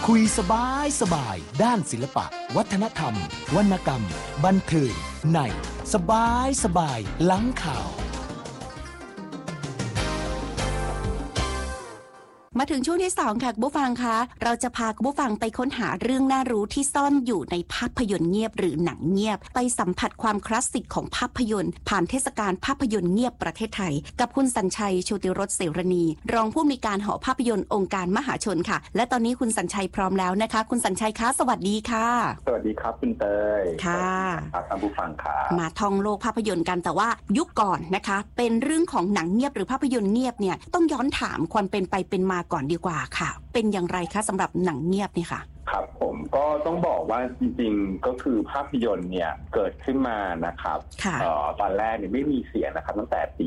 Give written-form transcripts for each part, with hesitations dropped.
คุยสบายด้านศิลปะวัฒนธรรมวรรณกรรมบันเทิงในสบายหลังข่าวมาถึงช่วงที่2ค่ะคุณผู้ฟังคะเราจะพาคุณผู้ฟังไปค้นหาเรื่องน่ารู้ที่ซ่อนอยู่ในภาพยนตร์เงียบหรือหนังเงียบไปสัมผัสความคลาสสิกของภาพยนตร์ผ่านเทศกาลภาพยนตร์เงียบประเทศไทยกับคุณสัญชัยโชติรสเสรณีรองผู้อำนวยการหอภาพยนตร์องค์การมหาชนค่ะและตอนนี้คุณสัญชัยพร้อมแล้วนะคะคุณสัญชัยคะสวัสดีค่ะสวัสดีครับคุณเตยค่ะท่านผู้ฟังครับมาท่องโลกภาพยนตร์กันแต่ว่ายุคก่อนนะคะเป็นเรื่องของหนังเงียบหรือภาพยนตร์เงียบเนี่ยต้องย้อนถามความเป็นไปเป็นมาก่อนดีกว่าค่ะเป็นอย่างไรคะสำหรับหนังเงียบนี่ค่ะครับผมก็ต้องบอกว่าจริงๆก็คือภาพยนตร์เนี่ยเกิดขึ้นมานะครับตอนแรกเนี่ยไม่มีเสียงนะครับตั้งแต่ปี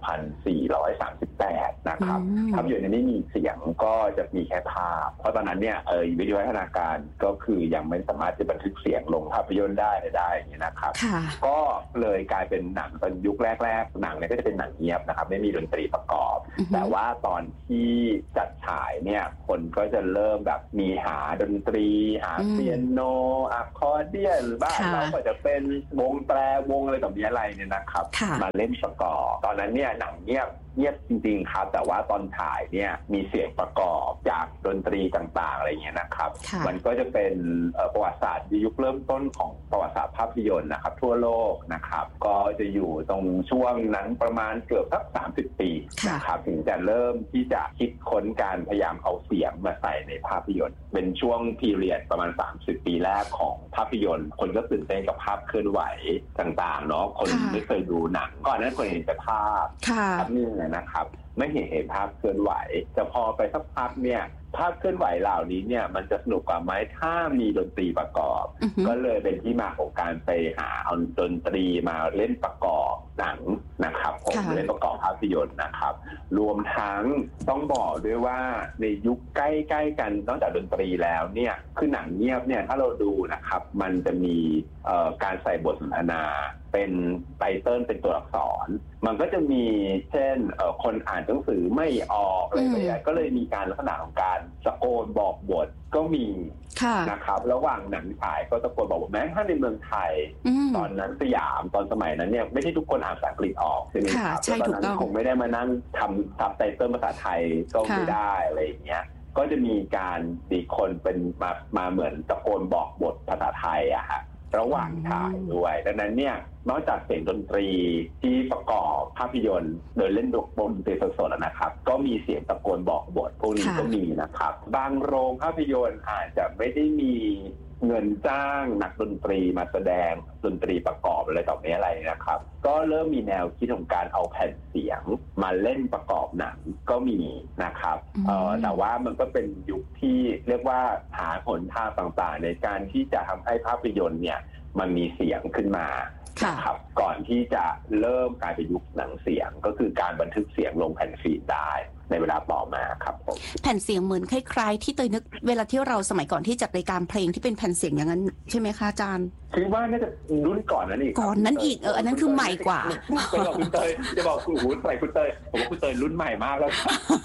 2438 นะครับภาพยนตร์เนี่ยไม่มีเสียงก็จะมีแค่ภาพเพราะตอนนั้นเนี่ยวิทยาวัฒนาการก็คือยังไม่สามารถจะบันทึกเสียงลงภาพยนตร์ได้อย่างนี้นะครับก็เลยกลายเป็นหนังตอนยุคแรกๆหนังเนี่ยก็จะเป็นหนังเงียบนะครับไม่มีดนตรีประกอบแต่ว่าตอนที่จัดฉายเนี่ยคนก็จะเริ่มแบบมีหาดนตรีหาเปียโนอะคอร์เดียนบ้างเราก็จะเป็นวงแตรวงอะไรแบบนี้อะไรเนี่ยนะครับมาเล่นประกอบตอนนั้นเนี่ยหนังเงียบจริงๆครับแต่ว่าตอนถ่ายเนี่ยมีเสียงประกอบจากดนตรีต่างๆอะไรเงี้ยนะครับมันก็จะเป็นประวัติศาสตร์ยุคเริ่มต้นของประวัติศาสตร์ภาพยนตร์นะครับทั่วโลกนะครับก็จะอยู่ตรงช่วงนั้นประมาณเกือบสัก30 ปีนะครับถึงจะเริ่มที่จะคิดค้นการพยายามเอาเสียงมาใส่ในภาพยนตร์เป็นช่วงพีเรียดประมาณ30 ปีแรกของภาพยนตร์คนก็ตื่นเต้นกับภาพเคลื่อนไหวต่างๆเนาะคนไม่เคยดูหนังก่อนนั้นคนเห็นแต่ภาพนิ่งนะครับไม่เห็นภาพเคลื่อนไหวแต่พอไปสักพักเนี่ยภาพเคลื่อนไหวเหล่านี้เนี่ยมันจะสนุกกว่าไหมถ้ามีดนตรีประกอบก็เลยเป็นที่มาของการไปหาเอาดนตรีมาเล่นประกอบหนังนะครับผมเล่นประกอบภาพยนตร์นะครับรวมทั้งต้องบอกด้วยว่าในยุคใกล้ๆกันนอกจากดนตรีแล้วเนี่ยคือหนังเงียบเนี่ยถ้าเราดูนะครับมันจะมีการใส่บทสนทนาเป็นไตเติ้ลเป็นตัวอักษรมันก็จะมีเช่นคนอ่านหนังสือไม่ออกอะไรแบบนี้ก็เลยมีการลักษณะของการตะโกนบอกบทก็มีนะครับระหว่างหนังฉายก็ตะโกนบอกบทแม้ถ้าในเมืองไทยตอนนั้นสยามตอนสมัยนั้นเนี่ยไม่ใช่ทุกคนอ่านภาษาอังกฤษออกใช่ไหมครับตอนนั้นคงไม่ได้มานั่งทำซับไตเติ้ลภาษาไทยก็ไม่ได้อะไรอย่างเงี้ยก็จะมีการมีคนเป็นมาเหมือนตะโกนบอกบทภาษาไทยอะฮะระหว่างถ่ายด้วยดังนั้นเนี่ยนอกจากเสียงดนตรีที่ประกอบภาพยนตร์โดยเล่นดนตรีสดๆนะครับก็มีเสียงตะโกนบอกบทพวกนี้ก็มีนะครับบางโรงภาพยนตร์อาจจะไม่ได้มีเงินจ้างนักดนตรีมาแสดงดนตรีประกอบอะไรต่อไปอะไรนะครับก็เริ่มมีแนวคิดของการเอาแผ่นเสียงมาเล่นประกอบหนังก็มีนะครับแต่ว่ามันก็เป็นยุคที่เรียกว่าหาหนทางต่างๆในการที่จะทำให้ภาพยนตร์เนี่ยมันมีเสียงขึ้นมาครับก่อนที่จะเริ่มกลายเป็นยุคหนังเสียงก็คือการบันทึกเสียงลงแผ่นฟิล์มได้ในเวลาต่อมาครับผมแผ่นเสียงเหมือนคล้ายๆที่เตยนึกเวลาที่เราสมัยก่อนที่จัดรายการเพลงที่เป็นแผ่นเสียงอย่างนั้นใช่ไหมคะอาจารย์คิดว่าน่าจะรุ่นก่อนนั้นอีกอันนั้นคือใหม่กว่าจะบอกคุณเตยใส่คุณเตยผมว่าคุณเตยรุ่นใหม่มากแล้ว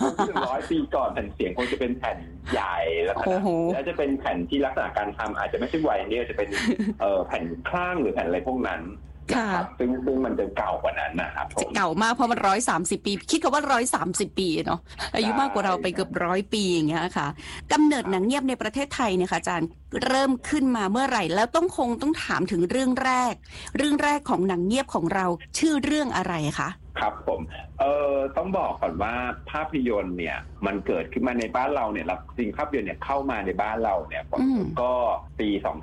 100 ปีก่อนแผ่นเสียงคงจะเป็นแผ่นใหญ่แล้วจะเป็นแผ่นที่ลักษณะการทำอาจจะไม่ใช่ไวเนี่ยจะเป็นแผ่นข้างหรือแผ่นอะไรพวกนั้นซึ่งมันจะเก่ากว่านั้นนะครับจะเก่ามากเพราะมัน130 ปีคิดเขาว่า130 ปีเนาะอายุมากกว่าเราไปเกือบ100 ปีอย่างเงี้ยค่ะกำเนิดหนังเงียบในประเทศไทยเนี่ยค่ะอาจารย์เริ่มขึ้นมาเมื่อไหร่แล้วต้องถามถึงเรื่องแรกของหนังเงียบของเราชื่อเรื่องอะไรคะครับผมต้องบอกก่อนว่าภาพยนตร์เนี่ยมันเกิดขึ้นมาในบ้านเราเนี่ยจริงภาพยนตร์เนี่ยเข้ามาในบ้านเราเนี่ยก็ปี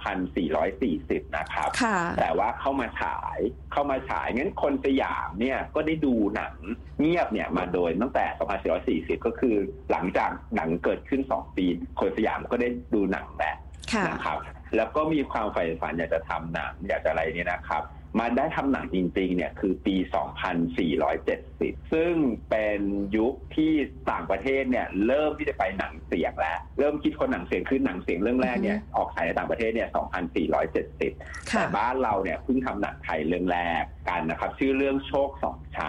2440 นะครับแต่ว่าเข้ามาฉายงั้นคนสยามเนี่ยก็ได้ดูหนังเงียบเนี่ยมาโดยตั้งแต่ 2440 ก็คือหลังจากหนังเกิดขึ้น2 ปีคนสยามก็ได้ดูหนังแบบนะครับแล้วก็มีความใฝ่ฝันอยากจะทำหนังอยากจะอะไรเนี่ยนะครับมาได้ทำหนังจริงๆเนี่ยคือปี 2470 ซึ่งเป็นยุคที่ต่างประเทศเนี่ยเริ่มที่จะไปหนังเสียงแล้วเริ่มคิดคนหนังเสียงคือหนังเสียงเรื่องแรกเนี่ยออกฉายในต่างประเทศเนี่ย 2470 แต่บ้านเราเนี่ยเพิ่งทำหนังไทยเรื่องแรกกันนะครับชื่อเรื่องโชค2 ชั้น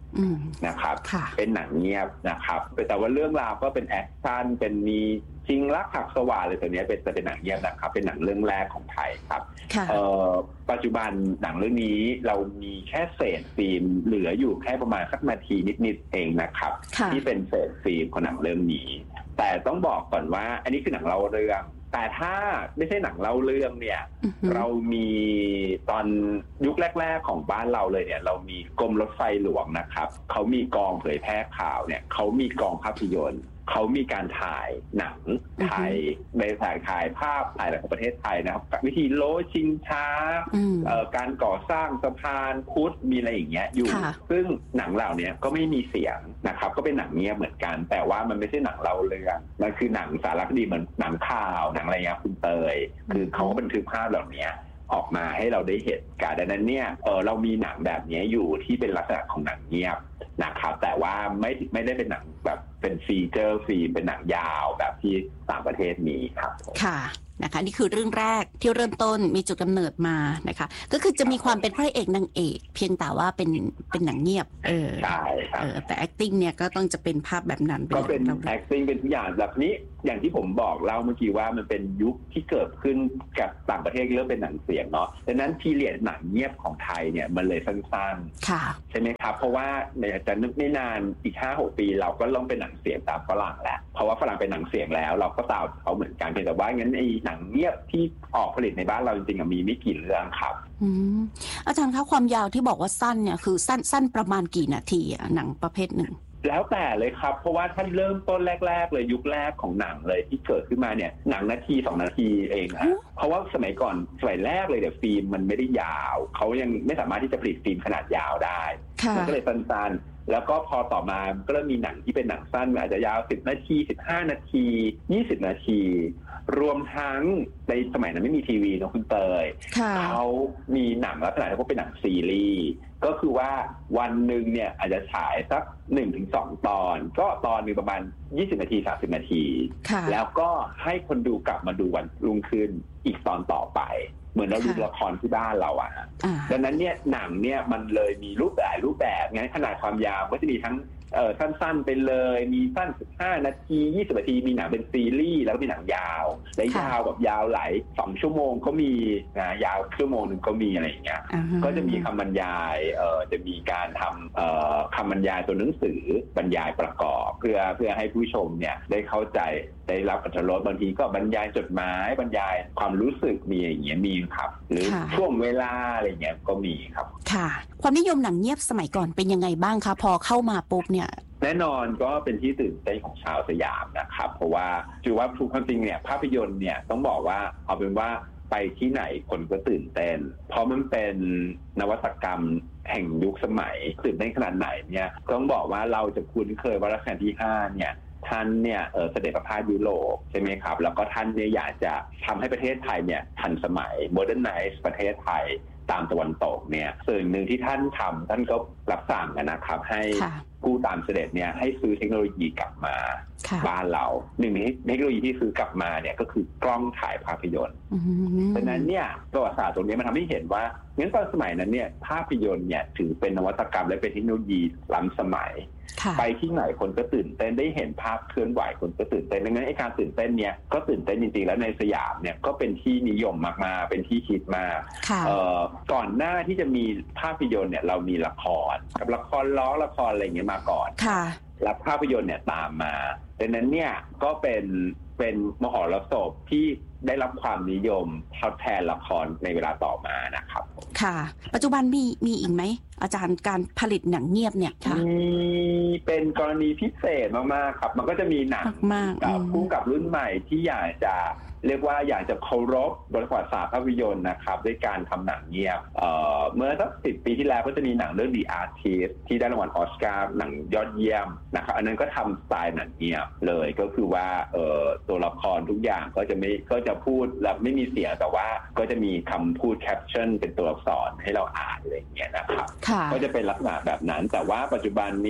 นะครับเป็นหนังเงียบนะครับแต่ว่าเรื่องราวก็เป็นแอคชั่นเป็นมีชิงรักหักสว่าเลยตัวนี้เป็นหนังเงียบนะครับเป็นหนังเรื่องแรกของไทยครับปัจจุบันหนังเรื่องนี้เรามีแค่เศษฟิล์มเหลืออยู่แค่ประมาณสักนาทีนิดๆเองนะครับที่เป็นเศษฟิล์มของหนังเรื่องนี้แต่ต้องบอกก่อนว่าอันนี้คือหนังเล่าเรื่องแต่ถ้าไม่ใช่หนังเล่าเรื่องเนี่ยเรามีตอนยุคแรกๆของบ้านเราเลยเนี่ยเรามีกรมรถไฟหลวงนะครับเขามีกองเผยแพร่ข่าวเนี่ยเขามีกองภาพยนตร์เขามีการถ่ายหนังไทยในถ่ายภาพถ่ายของประเทศไทยนะครับวิธีโลชิงช้าการก่อสร้างสะพานพุทธมีอะไรอย่างเงี้ยอยู่ซึ่งหนังเหล่านี้ก็ไม่มีเสียงนะครับก็เป็นหนังเงียบเหมือนกันแต่ว่ามันไม่ใช่หนังเล่าเรื่องมันคือหนังสารคดีเหมือนหนังข่าวหนังอะไรเงี้ยคุณเตยคือเขาบันทึกภาพเหล่านี้ออกมาให้เราได้เห็นกันดังนั้นเนี่ยเรามีหนังแบบนี้อยู่ที่เป็นลักษณะของหนังเงียบนะครับแต่ว่าไม่ได้เป็นหนังแบบเป็นฟีเจอร์ฟิล์มเป็นหนังยาวแบบที่ต่างประเทศมีครับค่ะนะคะนี่คือเรื่องแรกที่เริ่มต้นมีจุดกำเนิดมานะคะก็คือจะมีความเป็นพระเอกนางเอกเพียงแต่ว่าเป็นหนังเงียบใช่ครับแต่ acting เนี่ยก็ต้องจะเป็นภาพแบบนั้นก็เป็น acting เป็นทุกอย่างแบบนี้อย่างที่ผมบอกเล่าเมื่อกี้ว่ามันเป็นยุคที่เกิดขึ้นกับต่างประเทศเริ่มเป็นหนังเสียงเนาะดังนั้นพีเรียดหนังเงียบของไทยเนี่ยมันเลยสั้นๆใช่ไหมครับเพราะว่าจะนึกไม่นานอีก 5-6 ปีเราก็ต้องเป็นหนังเสียงตามฝรั่งแหละเพราะว่าฝรั่งเป็นหนังเสียงแล้วเราก็ตามเขาเหมือนกันเพียงแต่ว่างั้นไอ้หนังเงียบที่ออกผลิตในบ้านเราจริงๆมีไม่กี่เรื่องครับอาจารย์คะความยาวที่บอกว่าสั้นเนี่ยคือสั้นประมาณกี่นาทีหนังประเภทหนึ่งแล้วแต่เลยครับเพราะว่าท่านเริ่มต้นแรกๆเลยยุคแรกของหนังเลยที่เกิดขึ้นมาเนี่ยหนังนาที2 นาทีเองฮะเพราะว่าสมัยก่อนสมัยแรกเลยเนี่ยฟิล์มมันไม่ได้ยาวเขายังไม่สามารถที่จะผลิตฟิล์มขนาดยาวได้มันก็เลยสั้นๆแล้วก็พอต่อมาก็เริ่มมีหนังที่เป็นหนังสั้นอาจจะยาว10 นาที15 นาที20 นาทีรวมทั้งในสมัยนั้นไม่มีทีวีนะคุณเตยเขามีหนังลักษณะที่เป็นหนังซีรีส์ก็คือว่าวันหนึ่งเนี่ยอาจจะฉายสัก 1-2 ตอนก็ตอนนึงประมาณ20 นาที30 นาทีแล้วก็ให้คนดูกลับมาดูวันรุ่งขึ้นอีกตอนต่อไปเหมือนเราดูละครที่บ้านเราอะดังนั้นเนี่ยหนังเนี่ยมันเลยมีรูปแบบงั้นขนาดความยาวก็จะมีทั้งสั้นๆไปเลยมีสั้น15 นาที20 นาทีมีหนังเป็นซีรีส์แล้วก็มีหนังยาวและยาวแบบยาวหลาย2 ชั่วโมงก็มีนะยาวชั่วโมงนึงก็มีอะไรอย่างเงี้ยก็จะมีคำบรรยายจะมีการทำคำบรรยายตัวหนังสือบรรยายประกอบเพื่อให้ผู้ชมเนี่ยได้เข้าใจได้รับอรรถรสบางทีก็บรรยายจดหมายบรรยายความรู้สึกมีอย่างเงี้ยมีครับหรือช่วงเวลาอะไรเงี้ยก็มีครับค่ะความนิยมหนังเงียบสมัยก่อนเป็นยังไงบ้างคะพอเข้ามาปุ๊บเนี่ยแน่นอนก็เป็นที่ตื่นเต้นของชาวสยามนะครับเพราะว่าถือว่าความจริงเนี่ยภาพยนตร์เนี่ยต้องบอกว่าเอาเป็นว่าไปที่ไหนคนก็ตื่นเต้นเพราะมันเป็นนวัตกรรมแห่งยุคสมัยตื่นเต้นขนาดไหนเนี่ยต้องบอกว่าเราจะคุ้นเคยว่ารัชกาลที่5เนี่ยท่านเนี่ยเสด็จประพาสยุโรปใช่ไหมครับแล้วก็ท่านเนี่ยอยากจะทำให้ประเทศไทยเนี่ยทันสมัย modernize ประเทศไทยตามตะวันตกเนี่ยส่วนหนึ่งที่ท่านทำท่านก็รับสั่งนะครับให้ผู้ตามเสด็จเนี่ยให้ซื้อเทคโนโลยีกลับมาบ้านเราหนึ่งในเทคโนโลยีที่ซื้อกลับมาเนี่ยก็คือกล้องถ่ายภาพยนตร์ดังนั้นเนี่ยประวัติศาสตร์ตรงนี้มันทำให้เห็นว่างั้นตอนสมัยนั้นเนี่ยภาพยนตร์เนี่ยถือเป็นนวัตกรรมและเป็นเทคโนโลยีล้ำสมัยไปที่ไหนคนก็ตื่นเต้นได้เห็นภาพเคลื่อนไหวคนก็ตื่นเต้นดังนั้นไอ้การตื่นเต้นเนี่ยก็ตื่นเต้นจริงๆแล้วในสยามเนี่ยก็เป็นที่นิยมมากๆเป็นที่คิดมากก่อนหน้าที่จะมีภาพยนตร์เนี่ยเรามีละครกับละครล้อละครอะไรเงี้ยมาก่อนแล้วภาพยนตร์เนี่ยตามมาดังนั้นเนี่ยก็เป็นมหรสพที่ได้รับความนิยมทดแทนละครในเวลาต่อมานะครับค่ะปัจจุบันมีอีกไหมอาจารย์การผลิตหนังเงียบเนี่ยค่ะมีเป็นกรณีพิเศษมากๆครับมันก็จะมีหนังผู้กับรุ่นใหม่ที่อยากจะเรียกว่าอยากจะเคารพประวัติศาสตร์ภาพยนตร์นะครับด้วยการทำหนังเงียบเมื่อสัก10 ปีที่แล้วก็จะมีหนังเรื่อง The Artist ที่ได้รางวัลออสการ์หนังยอดเยี่ยมนะครับอันนั้นก็ทำสไตล์หนังเงียบเลยก็คือว่าตัวละครทุกอย่างก็จะพูดแบบไม่มีเสียงแต่ว่าก็จะมีคำพูดแคปชั่นเป็นตัวอักษรให้เราอ่านอะไรอย่างเงี้ยนะครับก็จะเป็นลักษณะแบบนั้นแต่ว่าปัจจุบันเนี่ย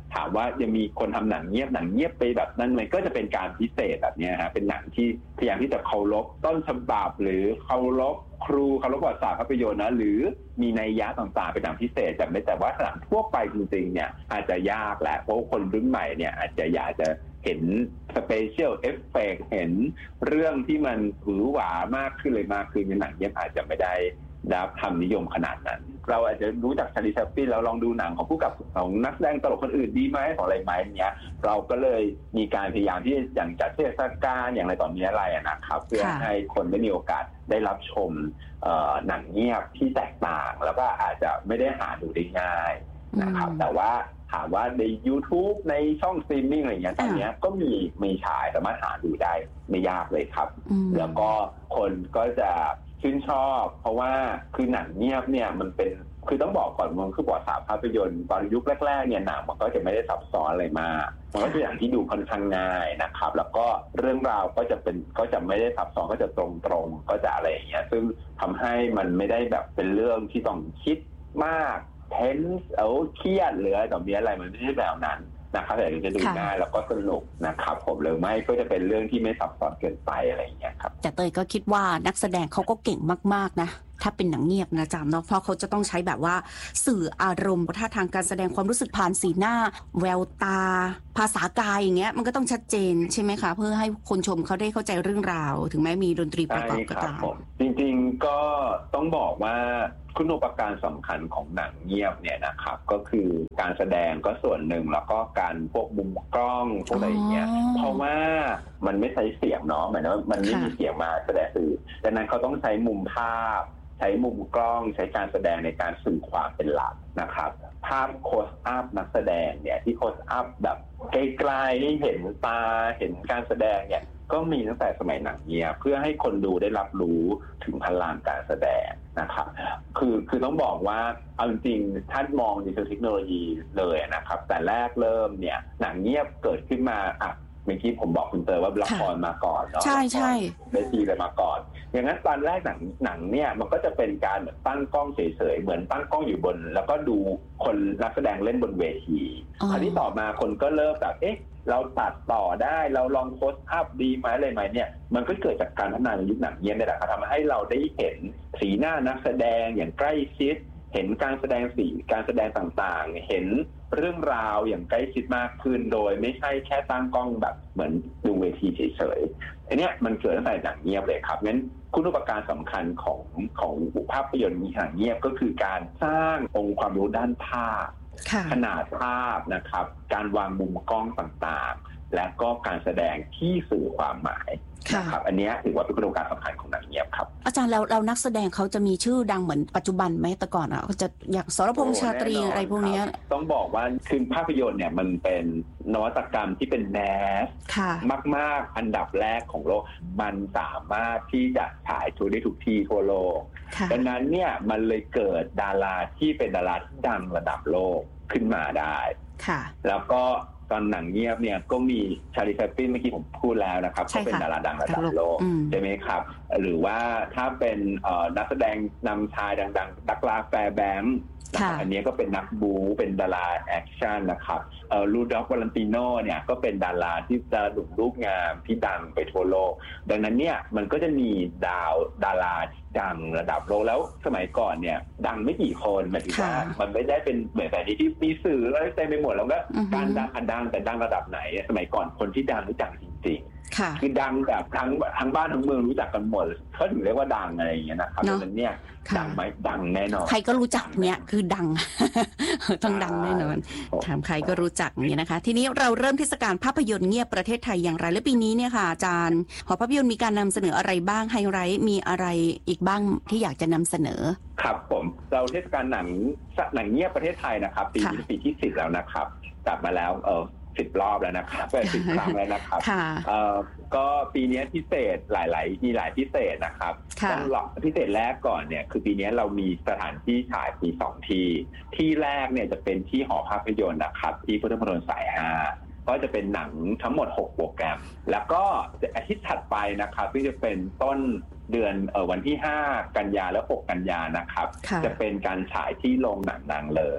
ถามว่ายังมีคนทำหนังเงียบไปแบบนั้นไหมก็จะเป็นการพิเศษแบบนี้ฮะเป็นหนังที่พยายามที่จะเคารพต้นฉบับหรือเคารพครูเคารพประวัติศาสตร์ภาพยนตร์นะหรือมีนัยยะต่างๆเป็นหนังพิเศษแต่ว่าหนังทั่วไปจริงๆเนี่ยอาจจะยากแหละเพราะคนรุ่นใหม่เนี่ยอาจจะอยากจะเห็นสเปเชียลเอฟเฟกต์เห็นเรื่องที่มันหวือหวามากขึ้นเลยมากขึ้นในหนังเงียบอาจจะไม่ได้รับความนิยมขนาดนั้นเราอาจจะรู้จักชาลี แชปลินแล้วลองดูหนังของผู้กำกับของนักแสดงตลกคนอื่นดีไหมของอะไรไหมเนี้ยเราก็เลยมีการพยายามที่อย่างจัดเทศกาลอย่างไรต่อมีอะไรนะครับเพื่อให้คนได้มีโอกาสได้รับชมหนังเงียบที่แตกต่างแล้วก็อาจจะไม่ได้หาดูได้ง่ายนะครับแต่ว่าถามว่าใน YouTube ในช่องสตรีมมิ่งอะไรอย่างเงี้ยตอนนี้ก็มีฉายสามารถหาดูได้ไม่ยากเลยครับแล้วก็คนก็จะชื่นชอบเพราะว่าคือหนังเงียบเนี่ยมันเป็นคือต้องบอกก่อนมันคือประวัติศาสตร์ภาพยนตร์ตอนยุคแรกๆเนี่ยหนังมันก็จะไม่ได้ซับซ้อนอะไรมากมันก็เป็นอย่างที่ดูค่อนข้างง่ายนะครับแล้วก็เรื่องราวก็จะไม่ได้ซับซ้อนก็จะตรงๆก็จะอะไรอย่างเงี้ยซึ่งทำให้มันไม่ได้แบบเป็นเรื่องที่ต้องคิดมากเทนส์เครียดหรือต่อมีอะไรมันไม่ใช่แบบนั้นนะครับแต่จะดูง่ายแล้วก็สนุกนะครับผมหรือไม่ก็จะเป็นเรื่องที่ไม่ซับซ้อนเกินไปอะไรอย่างเงี้ยครับแต่เตยก็คิดว่านักแสดงเขาก็เก่งมากๆนะถ้าเป็นหนังเงียบนะจ๊ะเนาะเพราะเขาจะต้องใช้แบบว่าสื่ออารมณ์ท่าทางการแสดงความรู้สึกผ่านสีหน้าแววตาภาษากายอย่างเงี้ยมันก็ต้องชัดเจนใช่ไหมคะเพื่อให้คนชมเขาได้เข้าใจเรื่องราวถึงแม้มีดนตรีประกอบก็ตามจริงๆก็ต้องบอกว่าคุณูปการสำคัญของหนังเงียบเนี่ยนะครับก็คือการแสดงก็ส่วนหนึ่งแล้วก็การพวกมุมกล้องพวกอะไรอย่างเงี้ยเพราะว่ามันไม่ใช้เสียงเนาะหมายถึงว่ามันไม่มีเสียงมาแสดงสื่อดังนั้นเขาต้องใช้มุมภาพใช้มุมกล้องใช้การแสดงในการสื่อความเป็นหลักนะครับภาพโคสอัพนักแสดงเนี่ยที่โคสอัพแบบไกลๆให้เห็นตาเห็นการแสดงเนี่ยก็มีตั้งแต่สมัยหนังเงียบเพื่อให้คนดูได้รับรู้ถึงพลังการแสดงนะครับคือต้องบอกว่าเอาจริงๆท่านมองดิจิทัลเทคโนโลยีเลยนะครับแต่แรกเริ่มเนี่ยหนังเงียบเกิดขึ้นมาเมื่อกี้ผมบอกคุณเตยว่าละครมาก่อนเนาะใช่เวทีเลยมาก่อนอย่างนั้นตอนแรกหนังเนี่ยมันก็จะเป็นการตั้งกล้องเฉยๆเหมือนตั้งกล้องอยู่บนแล้วก็ดูคนนักแสดงเล่นบนเวทีคราวนี้ต่อมาคนก็เริ่มแบบเราตัดต่อได้เราลองโพสอัพดีไหมอะไรไหมเนี่ยมันก็เกิดจากการพัฒนาในยุคหนังเงียบนี่แหละครับทำให้เราได้เห็นสีหน้านักแสดงอย่างใกล้ชิดเห็นการแสดงสีการแสดงต่างๆเห็นเรื่องราวอย่างใกล้ชิดมากขึ้นโดยไม่ใช่แค่ตั้งกล้องแบบเหมือนดูเวทีเฉยๆอันนี้มันเกิดตั้งแต่หนังเงียบเลยครับงั้นคุณูปการสำคัญของภาพยนตร์หนังเงียบก็คือการสร้างองค์ความรู้ด้านภาพขนาดภาพนะครับการวางมุมกล้องต่างๆและก็การแสดงที่สื่อความหมายนะครับอันนี้ถือว่าเป็นคุณูปการสำคัญของหนังเงียบครับอาจารย์แล้วนักแสดงเขาจะมีชื่อดังเหมือนปัจจุบันไหมแต่ก่อนเขาจะอยากสรพงษ์ชาตรีอะไรพวกนี้ต้องบอกว่าคือภาพยนตร์เนี่ยมันเป็นนวัตกรรมที่เป็นแมสมากๆอันดับแรกของโลกมันสามารถที่จะฉายได้ทุกที่ทั่วโลกดังนั้นเนี่ยมันเลยเกิดดาราที่เป็นดาราที่ดังระดับโลกขึ้นมาได้แล้วก็ตอนหนังเงียบเนี่ยก็มีชาลี แชปลินเมื่อกี้ผมพูดแล้วนะครับเขาเป็นดาราดังระดับโลกใช่ไหมครับหรือว่าถ้าเป็นนักแสดงนำชายดังๆดักลาแฟร์แบงค์อันนี้ก็เป็นนักบู๊เป็นดาราแอคชั่นนะครับลูดอกวาลันติโนเนี่ยก็เป็นดาราที่จะดุรูปงามที่ดังไปทั่วโลกดังนั้นเนี่ยมันก็จะมีดาราดังระดับโลกแล้วสมัยก่อนเนี่ยดังไม่กี่คนหมายถึงว่ามันไม่ได้เป็นเหมือนแบบนี้ที่มีสื่ออะไรเต็มไปหมดแล้วก็การดังแต่ดังระดับไหนสมัยก่อนคนที่ดังรู้จักจริงๆคือดังแบบทั้งบ้านทั้งเมืองรู้จักกันหมดเขาถึงเรียกว่าดังอะไรอย่างเงี้ยนะครับดังนั้นเนี่ยดังไหมดังแน่นอนใครก็รู้จักเนี่ยคือดังต้องดังแน่นอนถามใครก็รู้จักนี่นะคะทีนี้เราเริ่มเทศกาลภาพยนตร์เงียบประเทศไทยอย่างไรและปีนี้เนี่ยค่ะอาจารย์หอภาพยนตร์มีการนำเสนออะไรบ้างไฮไลท์มีอะไรอีกบ้างที่อยากจะนำเสนอครับผมเราเทศกาลหนังเงียบประเทศไทยนะครับปีนี้ปีที่10แล้วนะครับกลับมาแล้ว10 รอบแล้วนะครับเป็น10 ครั้งแล้วนะครับก็ปีนี้พิเศษมีหลายพิเศษนะครับต้องหลอกพิเศษแรกก่อนเนี่ยคือปีนี้เรามีสถานที่ฉายปี2ที่แรกเนี่ยจะเป็นที่หอภาพยนตร์นะครับที่พุทธมณฑลสาย5ก็จะเป็นหนังทั้งหมด6โปรแกรมแล้วก็อาทิตย์ถัดไปนะครับที่จะเป็นต้นเดือนวันที่5กันยาและ6กันยานะครับจะเป็นการฉายที่โรงหนังนางเลิ้ง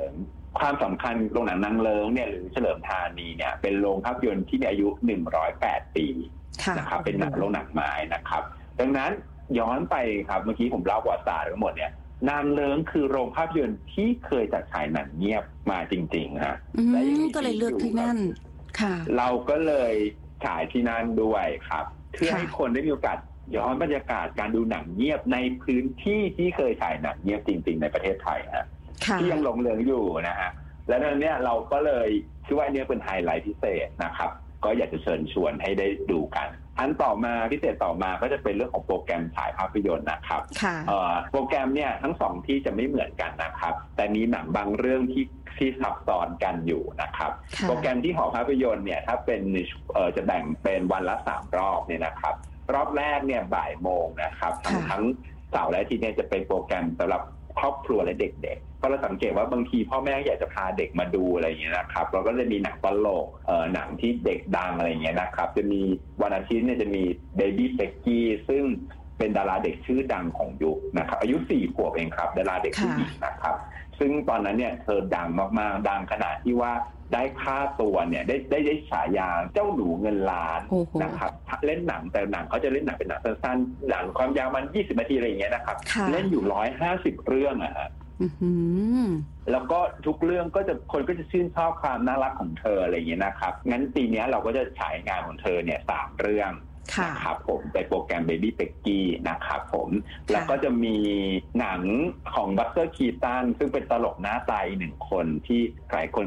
ความสำคัญโรงหนังนางเลิ้งเนี่ยหรือเฉลิมธานีเนี่ยเป็นโรงภาพยนตร์ที่มีอายุ108 ปีนะครับเป็นโรงหนังไม้นะครับดังนั้นย้อนไปครับเมื่อกี้ผมเล่าประวัติศาสตร์ทั้งหมดเนี่ยนางเลิ้งคือโรงภาพยนตร์ที่เคยจัดฉายหนังเงียบมาจริงๆฮะก็เลยเลือกที่นั่นค่ะเราก็เลยฉายที่นั่นด้วยครับเพื่อให้คนได้มีโอกาสย้อนบรรยากาศการดูหนังเงียบในพื้นที่ที่เคยฉายหนังเงียบจริงๆในประเทศไทยฮะที่ยังหลงเหลืออยู่นะฮะและนั้นเนี่ยเราก็เลยคิดว่านี้เป็นไฮไลท์พิเศษนะครับก็อยากจะเชิญชวนให้ได้ดูกันอันต่อมาพิเศษต่อมาก็จะเป็นเรื่องของโปรแกรมฉายภาพยนตร์นะครับโปรแกรมเนี่ยทั้งสองที่จะไม่เหมือนกันนะครับแต่มีหนังบางเรื่องที่ซับซ้อนกันอยู่นะครับโปรแกรมที่หอภาพยนตร์เนี่ยถ้าเป็นจะแบ่งเป็นวันละ3รอบเนี่ยนะครับรอบแรกเนี่ยบ่ายโมงนะครับทั้งเสาร์และอาทิตย์เนี่ยจะเป็นโปรแกรมสำหรับครอบครัวและเด็กๆเพราะเราสังเกตว่าบางทีพ่อแม่อยากจะพาเด็กมาดูอะไรอย่างเงี้ยนะครับเราก็จะมีหนังตลกหนังที่เด็กดังอะไรอย่างเงี้ยนะครับจะมีวันอาทิตย์เนี่ยจะมีเบบี้เป็กกี้ซึ่งเป็นดาราเด็กชื่อดังของยุคนะครับอายุ4 ขวบเองครับดาราเด็กผู้หญิงนะครับซึ่งตอนนั้นเนี่ยเธอดังมากๆดังขนาดที่ว่าได้ค่าตัวเนี่ยได้ฉายาเจ้าหนูเงินล้านนะครับเล่นหนังแต่หนังเขาจะเล่นหนังเป็นหนังสั้นๆหนังความยาวมัน20 นาทีอะไรอย่างเงี้ยนะครับเล่นอยู่150 เรื่องอะฮะแล้วก็ทุกเรื่องก็จะคนก็จะชื่นชอบความน่ารักของเธออะไรอย่างเงี้ยนะครับงั้นปีนี้เราก็จะฉายงานของเธอเนี่ย3 เรื่องนะครับผมในโปรแกรม Baby Becky นะครับผมแล้วก็จะมีหนังของบัสเตอร์คีตันซึ่งเป็นตลกหน้าตาย1 คนที่หลายคน